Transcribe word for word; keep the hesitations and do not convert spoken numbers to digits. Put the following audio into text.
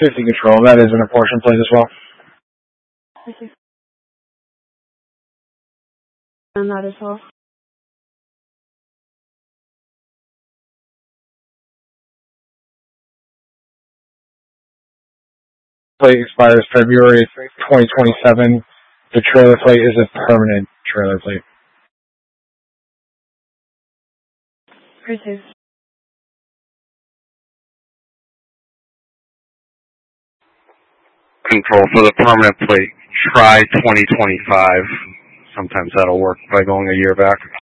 fifty control, that is an apportion plate as well. Thank you. And that as well. Plate expires February twenty twenty-seven. The trailer plate is a permanent trailer plate. Received. Control for the permanent plate. Try twenty twenty-five. Sometimes that'll work by going a year back.